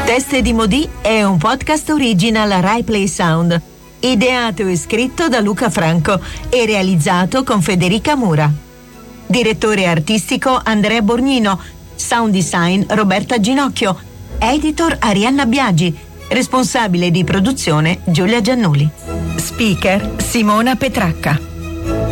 Teste di Modì è un podcast original Rai Play Sound, ideato e scritto da Luca Franco e realizzato con Federica Mura. Direttore artistico Andrea Borgnino, sound design Roberta Ginocchio, editor Arianna Biagi, responsabile di produzione Giulia Giannuli. Speaker Simona Petracca.